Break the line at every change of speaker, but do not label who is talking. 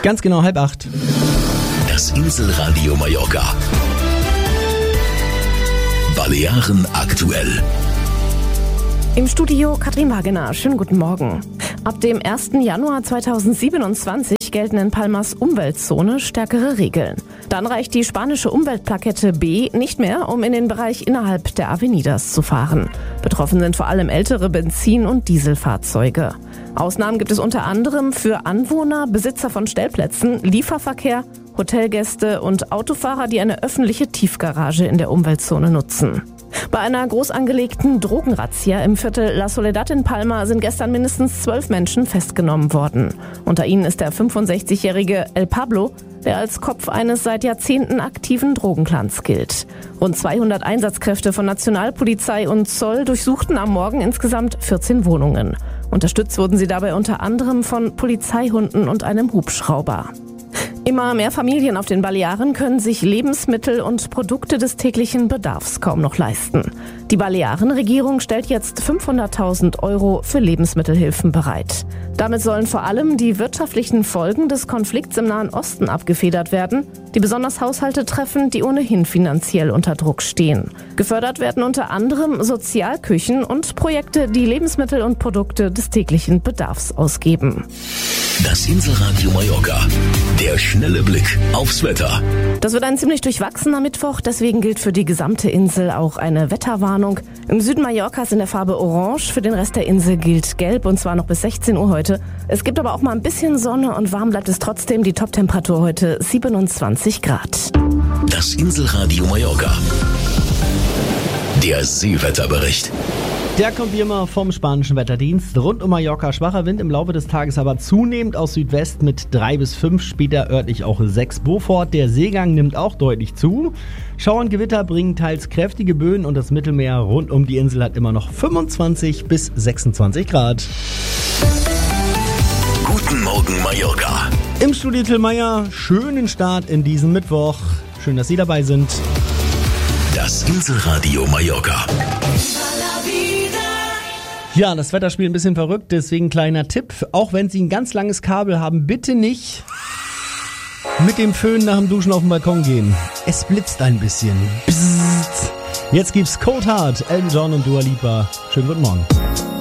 Ganz genau 7:30.
Das Inselradio Mallorca. Balearen aktuell.
Im Studio Katrin Wagener. Schönen guten Morgen. Ab dem 1. Januar 2027 gelten in Palmas Umweltzone stärkere Regeln. Dann reicht die spanische Umweltplakette B nicht mehr, um in den Bereich innerhalb der Avenidas zu fahren. Betroffen sind vor allem ältere Benzin- und Dieselfahrzeuge. Ausnahmen gibt es unter anderem für Anwohner, Besitzer von Stellplätzen, Lieferverkehr, Hotelgäste und Autofahrer, die eine öffentliche Tiefgarage in der Umweltzone nutzen. Bei einer groß angelegten Drogenrazzia im Viertel La Soledad in Palma sind gestern mindestens 12 Menschen festgenommen worden. Unter ihnen ist der 65-jährige El Pablo, der als Kopf eines seit Jahrzehnten aktiven Drogenclans gilt. Rund 200 Einsatzkräfte von Nationalpolizei und Zoll durchsuchten am Morgen insgesamt 14 Wohnungen. Unterstützt wurden sie dabei unter anderem von Polizeihunden und einem Hubschrauber. Immer mehr Familien auf den Balearen können sich Lebensmittel und Produkte des täglichen Bedarfs kaum noch leisten. Die Balearenregierung stellt jetzt 500.000 Euro für Lebensmittelhilfen bereit. Damit sollen vor allem die wirtschaftlichen Folgen des Konflikts im Nahen Osten abgefedert werden, die besonders Haushalte treffen, die ohnehin finanziell unter Druck stehen. Gefördert werden unter anderem Sozialküchen und Projekte, die Lebensmittel und Produkte des täglichen Bedarfs ausgeben.
Das Inselradio Mallorca. Der schnelle Blick aufs Wetter.
Das wird ein ziemlich durchwachsener Mittwoch, deswegen gilt für die gesamte Insel auch eine Wetterwarnung. Im Süden Mallorcas in der Farbe Orange, für den Rest der Insel gilt Gelb und zwar noch bis 16 Uhr heute. Es gibt aber auch mal ein bisschen Sonne und warm bleibt es trotzdem. Die Toptemperatur heute 27 Grad.
Das Inselradio Mallorca. Der Seewetterbericht.
Der kommt wie immer vom spanischen Wetterdienst. Rund um Mallorca schwacher Wind, im Laufe des Tages aber zunehmend aus Südwest mit 3 bis 5, später örtlich auch 6 Beaufort. Der Seegang nimmt auch deutlich zu. Schauer und Gewitter bringen teils kräftige Böen und das Mittelmeer rund um die Insel hat immer noch 25 bis 26 Grad.
Guten Morgen Mallorca.
Im Studio Till Meyer, schönen Start in diesen Mittwoch. Schön, dass Sie dabei sind.
Das Inselradio Mallorca.
Ja, das Wetter spielt ein bisschen verrückt, deswegen kleiner Tipp. Auch wenn Sie ein ganz langes Kabel haben, bitte nicht mit dem Föhn nach dem Duschen auf den Balkon gehen. Es blitzt ein bisschen. Psst. Jetzt gibt's Cold Heart, Elton John und Dua Lipa. Schönen guten Morgen.